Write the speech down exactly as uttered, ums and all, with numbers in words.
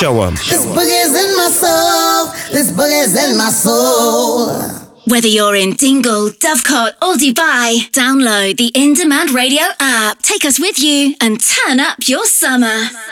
Show 'em. This boogie's in my soul. This boogie's in my soul. Whether you're in Dingle, Dovecot or Dubai, download the In Demand Radio app. Take us with you and turn up your summer.